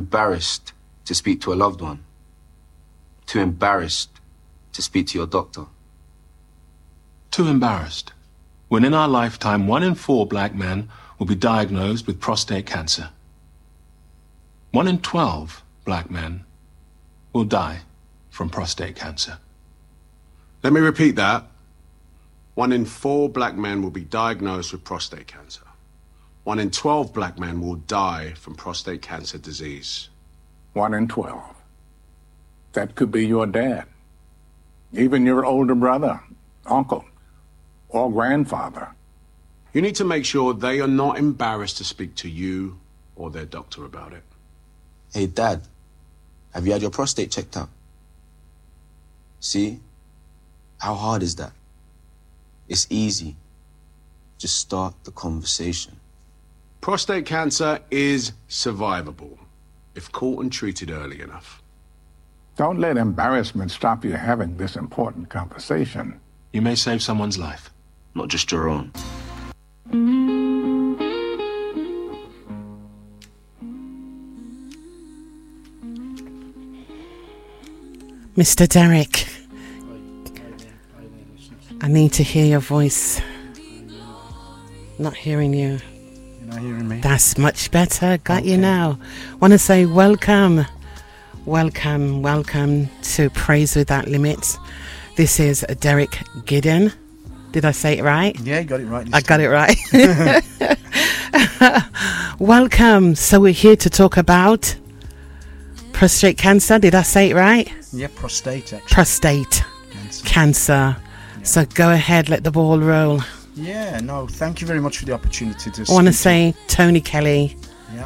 embarrassed to speak to a loved one. Too embarrassed to speak to your doctor. Too embarrassed. When in our lifetime, 1 in 4 black men will be diagnosed with prostate cancer. 1 in 12 black men will die from prostate cancer. Let me repeat that. 1 in 4 black men will be diagnosed with prostate cancer. 1 in 12 black men will die from prostate cancer disease. 1 in 12. That could be your dad, even your older brother, uncle, or grandfather. You need to make sure they are not embarrassed to speak to you or their doctor about it. Hey, Dad, have you had your prostate checked out? See? How hard is that? It's easy. Just start the conversation. Prostate cancer is survivable if caught and treated early enough. Don't let embarrassment stop you having this important conversation. You may save someone's life. Not just your own. Mr. Derek, I need to hear your voice. Not hearing you. You're not hearing me? That's much better. Got you now. Want to say welcome. Welcome to Praise Without Limits. This is Derek Giddon. Did I say it right? Yeah, you got it right. I got it right. Welcome. So we're here to talk about prostate cancer. Did I say it right? Yeah, prostate actually. Prostate cancer. Yeah. So go ahead, let the ball roll. Yeah, no, thank you very much for the opportunity to I want to say Tony Kelly. Yeah,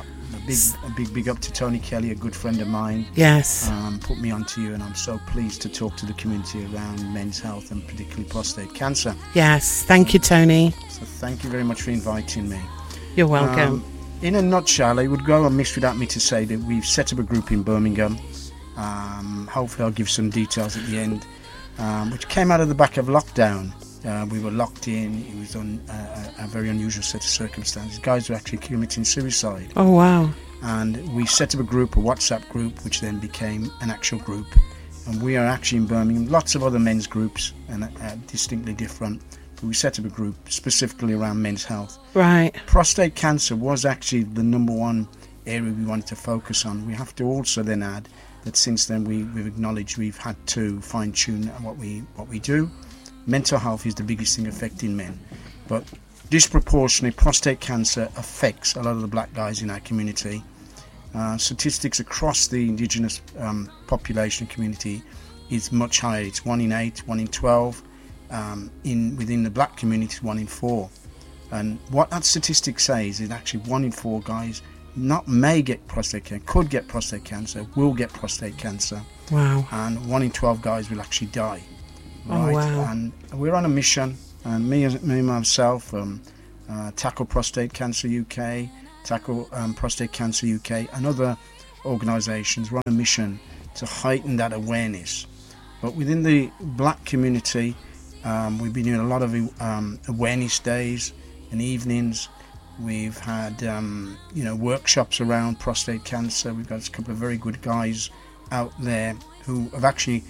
a big up to Tony Kelly, a good friend of mine. Yes. Put me onto you, and I'm so pleased to talk to the community around men's health and particularly prostate cancer. Yes, thank you, Tony. So thank you very much for inviting me. You're welcome. In a nutshell, it would go amiss without me to say that we've set up a group in Birmingham. Hopefully I'll give some details at the end, which came out of the back of lockdown. We were locked in. It was on a very unusual set of circumstances. Guys were actually committing suicide. Oh, wow. And we set up a group, a WhatsApp group, which then became an actual group. And we are actually in Birmingham. Lots of other men's groups, and distinctly different. But we set up a group specifically around men's health. Right. Prostate cancer was actually the number one area we wanted to focus on. We have to also then add that since then we've acknowledged we've had to fine-tune what we do. Mental health is the biggest thing affecting men, but disproportionately prostate cancer affects a lot of the black guys in our community. Statistics across the indigenous population community is much higher. It's 1 in 8, 1 in 12. Within the black community, it's 1 in 4. And what that statistic says is actually 1 in 4 guys not may get prostate cancer, could get prostate cancer, will get prostate cancer. Wow. And 1 in 12 guys will actually die. Right? Oh, wow. And we're on a mission, and me myself, Tackle Prostate Cancer UK, Tackle Prostate Cancer UK, and other organisations, we're on a mission to heighten that awareness. But within the black community, we've been doing a lot of awareness days and evenings. We've had workshops around prostate cancer. We've got a couple of very good guys out there who have actually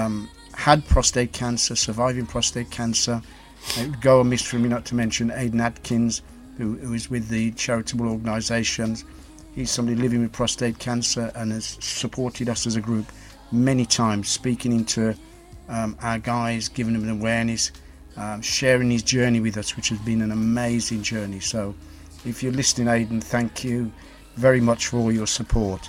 had prostate cancer, surviving prostate cancer. It would go amiss for me not to mention Aidan Atkins, who is with the charitable organisations. He's somebody living with prostate cancer and has supported us as a group many times, speaking into our guys, giving them an awareness, sharing his journey with us, which has been an amazing journey. So if you're listening, Aidan, thank you very much for all your support.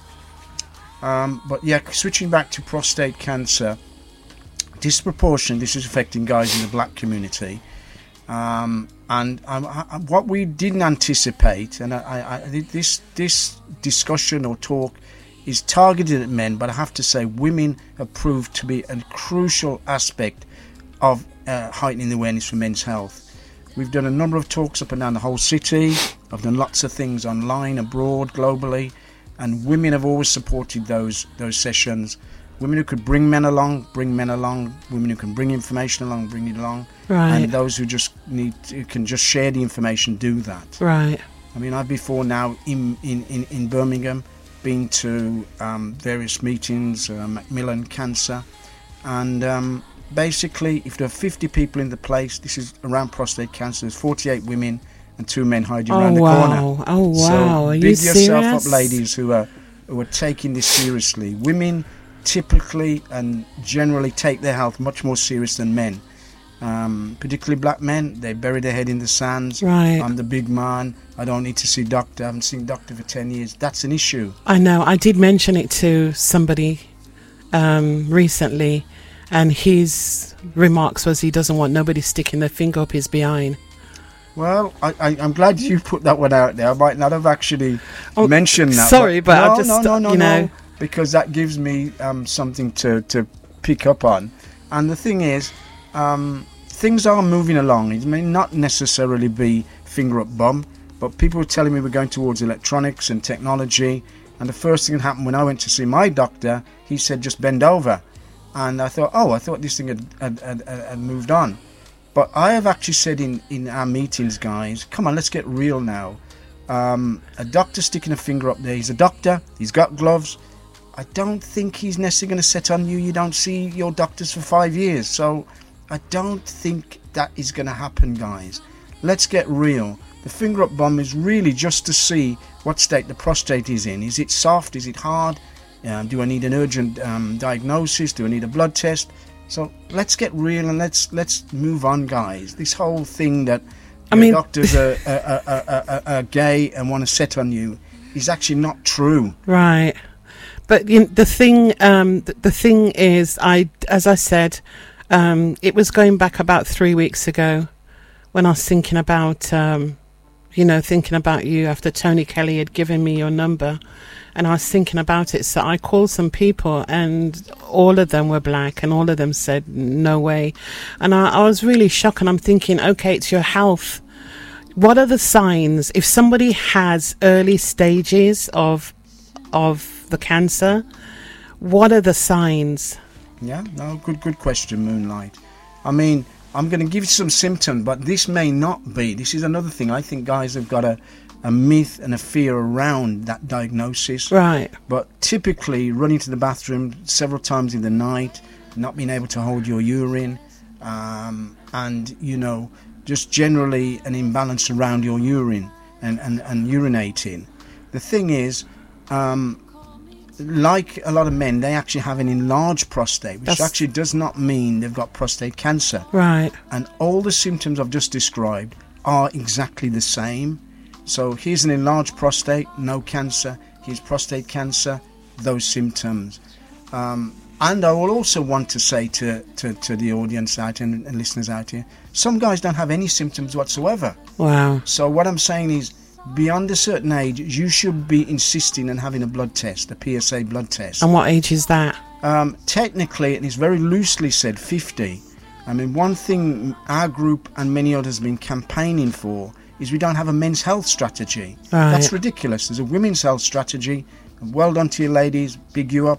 But yeah, switching back to prostate cancer, disproportionately this is affecting guys in the black community. What we didn't anticipate, and this discussion or talk is targeted at men, but I have to say women have proved to be a crucial aspect of heightening the awareness for men's health. We've done a number of talks up and down the whole city. I've done lots of things online, abroad, globally, and women have always supported those sessions. Women who could bring men along, women who can bring information along, bring it along. Right. And those who can just share the information, do that. Right. I mean, I've before now in Birmingham, been to various meetings, Macmillan Cancer, and basically, if there are 50 people in the place, this is around prostate cancer, there's 48 women and 2 men hiding around the corner. Oh, wow. So Are big you yourself serious? up, ladies who are taking this seriously. Women typically and generally take their health much more serious than men. Particularly black men, they bury their head in the sands. Right. I'm the big man. I don't need to see doctor. I haven't seen doctor for 10 years. That's an issue. I know. I did mention it to somebody recently, and his remarks was he doesn't want nobody sticking their finger up his behind. Well, I'm glad you put that one out there. I might not have actually mentioned that. Sorry, but I just, no, you know. because that gives me something to pick up on. And the thing is, things are moving along. It may not necessarily be finger up bum, but people are telling me we're going towards electronics and technology. And the first thing that happened when I went to see my doctor, he said just bend over. And I thought this thing had moved on. But I have actually said in our meetings, guys, come on, let's get real now. A doctor sticking a finger up there, he's a doctor, he's got gloves. I don't think he's necessarily going to set on you. You don't see your doctors for 5 years. So I don't think that is going to happen, guys. Let's get real. The finger up bomb is really just to see what state the prostate is in. Is it soft? Is it hard? Do I need an urgent diagnosis? Do I need a blood test? So let's get real and let's move on, guys. This whole thing that doctors are gay and want to set on you is actually not true. Right. But the thing is, as I said, it was going back about 3 weeks ago when I was thinking about you after Tony Kelly had given me your number. And I was thinking about it, so I called some people, and all of them were black, and all of them said, no way. And I was really shocked, and I'm thinking, okay, it's your health. What are the signs? If somebody has early stages of the cancer, what are the signs? Yeah, no, good question, Moonlight. I mean, I'm going to give you some symptoms, but this may not be. This is another thing. I think guys have got a myth and a fear around that diagnosis. Right. But typically running to the bathroom several times in the night, not being able to hold your urine, and, just generally an imbalance around your urine and urinating. The thing is, like a lot of men, they actually have an enlarged prostate, which actually does not mean they've got prostate cancer. Right. And all the symptoms I've just described are exactly the same. So here's an enlarged prostate, no cancer. Here's prostate cancer, those symptoms. And I will also want to say to the audience out here and listeners out here, some guys don't have any symptoms whatsoever. Wow. So what I'm saying is, beyond a certain age, you should be insisting on having a blood test, a PSA blood test. And what age is that? Technically, and it's very loosely said, 50. I mean, one thing our group and many others have been campaigning for is we don't have a men's health strategy. Right. That's ridiculous. There's a women's health strategy. Well done to you ladies, big you up.